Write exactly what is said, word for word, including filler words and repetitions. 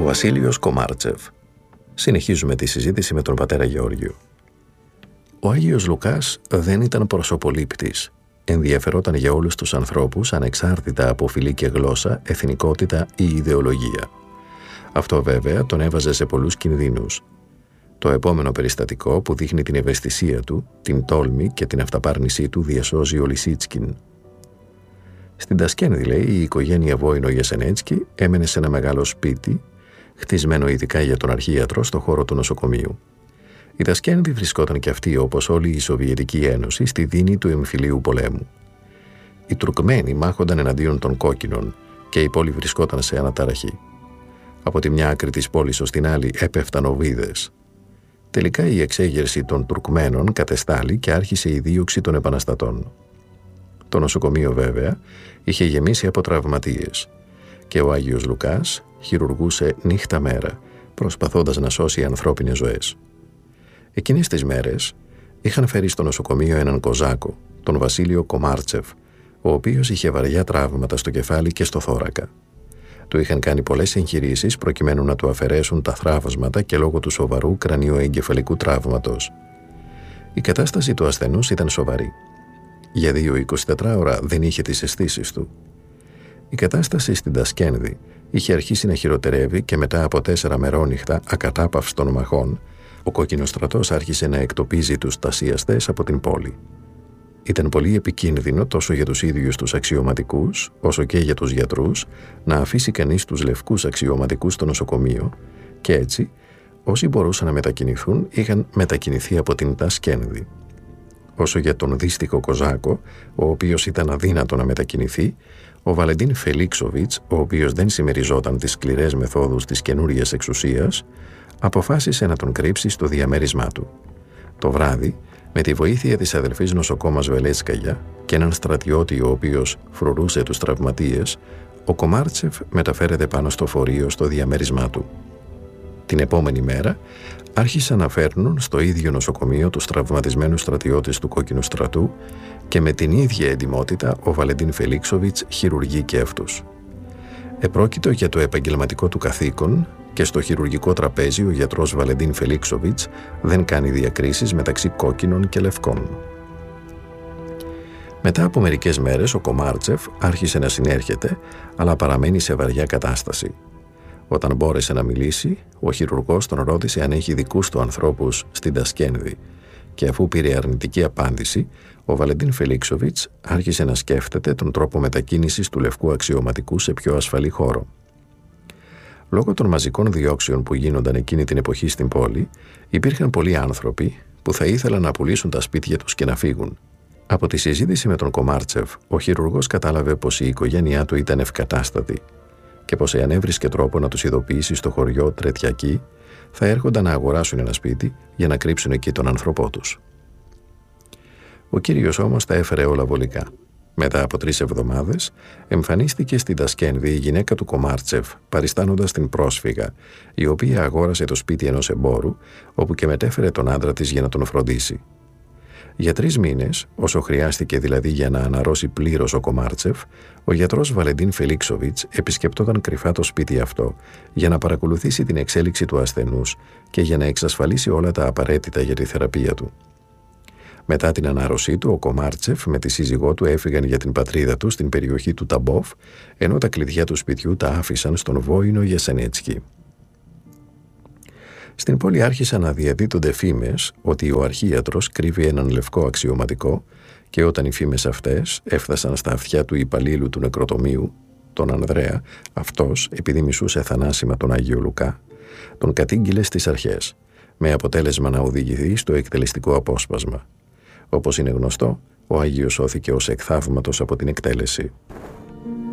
Βασίλειος Κομάρτσεφ. Συνεχίζουμε τη συζήτηση με τον πατέρα Γεώργιο. Ο Άγιος Λουκάς δεν ήταν προσωπολήπτης. Ενδιαφερόταν για όλους τους ανθρώπους, ανεξάρτητα από φυλή και γλώσσα, εθνικότητα ή ιδεολογία. Αυτό βέβαια τον έβαζε σε πολλούς κινδύνους. Το επόμενο περιστατικό που δείχνει την ευαισθησία του, την τόλμη και την αυταπάρνησή του διασώζει ο Λισίτσκιν. Στην Τασκένδη, λέει, η οικογένεια Βόινο-Γιασενέτσκι έμενε σε ένα μεγάλο σπίτι, χτισμένο ειδικά για τον αρχίατρο στο χώρο του νοσοκομείου. Η Τασκένδη βρισκόταν και αυτή, όπως όλη η Σοβιετική Ένωση, στη δίνη του εμφυλίου πολέμου. Οι Τουρκμένοι μάχονταν εναντίον των κόκκινων και η πόλη βρισκόταν σε αναταραχή. Από τη μια άκρη της πόλης ως την άλλη έπεφταν οβίδες. Τελικά η εξέγερση των Τουρκμένων κατεστάλλει και άρχισε η δίωξη των επαναστατών. Το νοσοκομείο βέβαια είχε γεμίσει από τραυματίες και ο Άγιος Λουκάς χειρουργούσε νύχτα μέρα, προσπαθώντας να σώσει ανθρώπινες ζωές. Εκείνες τις μέρες είχαν φέρει στο νοσοκομείο έναν Κοζάκο, τον Βασίλειο Κομάρτσεφ, ο οποίος είχε βαριά τραύματα στο κεφάλι και στο θώρακα. Του είχαν κάνει πολλές εγχειρήσεις προκειμένου να του αφαιρέσουν τα θράβασματα και λόγω του σοβαρού κρανιοεγκεφαλικού τραύματος. Η κατάσταση του ασθενούς ήταν σοβαρή. Για δύο εικοσιτετράωρα δεν είχε τις αισθήσεις του. Η κατάσταση στην Τασκένδη είχε αρχίσει να χειροτερεύει και μετά από τέσσερα μερόνυχτα ακατάπαυστων μαχών, ο κόκκινος στρατός άρχισε να εκτοπίζει τους τασιαστές από την πόλη. Ήταν πολύ επικίνδυνο τόσο για τους ίδιους τους αξιωματικούς, όσο και για τους γιατρούς, να αφήσει κανείς τους λευκούς αξιωματικούς στο νοσοκομείο και έτσι, όσοι μπορούσαν να μετακινηθούν, είχαν μετακινηθεί από την Τασκένδη. Όσο για τον δύστιχο Κοζάκο, ο οποίος ήταν αδύνατο να μετακινηθεί, ο Βαλεντίν Φελίξοβιτς, ο οποίος δεν συμμεριζόταν τις σκληρές μεθόδους της καινούριας εξουσίας, αποφάσισε να τον κρύψει στο διαμέρισμά του. Το βράδυ, με τη βοήθεια της αδελφής νοσοκόμας Βελέτσκαγια και έναν στρατιώτη ο οποίος φρουρούσε τους τραυματίες, ο Κομάρτσεφ μεταφέρεται πάνω στο φορείο στο διαμέρισμά του. Την επόμενη μέρα άρχισαν να φέρνουν στο ίδιο νοσοκομείο τους τραυματισμένους στρατιώτες του Κόκκινου Στρατού και με την ίδια εντιμότητα ο Βαλεντίν Φελίξοβιτς χειρουργεί και αυτούς. Επρόκειτο για το επαγγελματικό του καθήκον και στο χειρουργικό τραπέζι ο γιατρός Βαλεντίν Φελίξοβιτς δεν κάνει διακρίσεις μεταξύ κόκκινων και λευκών. Μετά από μερικές μέρες ο Κομάρτσεφ άρχισε να συνέρχεται, αλλά παραμένει σε βαριά κατάσταση. Όταν μπόρεσε να μιλήσει, ο χειρουργός τον ρώτησε αν έχει δικούς του ανθρώπους στην Τασκένδη και αφού πήρε αρνητική απάντηση, ο Βαλεντίν Φελίξοβιτς άρχισε να σκέφτεται τον τρόπο μετακίνησης του λευκού αξιωματικού σε πιο ασφαλή χώρο. Λόγω των μαζικών διώξεων που γίνονταν εκείνη την εποχή στην πόλη, υπήρχαν πολλοί άνθρωποι που θα ήθελαν να πουλήσουν τα σπίτια τους και να φύγουν. Από τη συζήτηση με τον Κομάρτσεφ, ο χειρουργός κατάλαβε πως η οικογένειά του ήταν ευκατάστατη και πως εάν έβρισκε τρόπο να τους ειδοποιήσει στο χωριό Τρετιακή, θα έρχονταν να αγοράσουν ένα σπίτι για να κρύψουν εκεί τον άνθρωπό τους. Ο κύριος όμως τα έφερε όλα βολικά. Μετά από τρεις εβδομάδες, εμφανίστηκε στην Τασκένδη η γυναίκα του Κομάρτσεφ, παριστάνοντας την πρόσφυγα, η οποία αγόρασε το σπίτι ενός εμπόρου, όπου και μετέφερε τον άντρα της για να τον φροντίσει. Για τρεις μήνες, όσο χρειάστηκε δηλαδή για να αναρρώσει πλήρως ο Κομάρτσεφ, ο γιατρός Βαλεντίν Φελίξοβιτς επισκεπτόταν κρυφά το σπίτι αυτό για να παρακολουθήσει την εξέλιξη του ασθενούς και για να εξασφαλίσει όλα τα απαραίτητα για τη θεραπεία του. Μετά την ανάρρωσή του, ο Κομάρτσεφ με τη σύζυγό του έφυγαν για την πατρίδα του στην περιοχή του Ταμπόφ, ενώ τα κλειδιά του σπιτιού τα άφησαν στον Βόινο Γιασενέτσκι. Στην πόλη άρχισαν να διαδίδονται φήμες ότι ο αρχίατρος κρύβει έναν λευκό αξιωματικό και όταν οι φήμες αυτές έφτασαν στα αυτιά του υπαλλήλου του νεκροτομείου, τον Ανδρέα, αυτός, επειδή μισούσε θανάσιμα τον Άγιο Λουκά, τον κατήγγειλε στις αρχές, με αποτέλεσμα να οδηγηθεί στο εκτελεστικό απόσπασμα. Όπως είναι γνωστό, ο Άγιος σώθηκε ως εκ θαύματος από την εκτέλεση.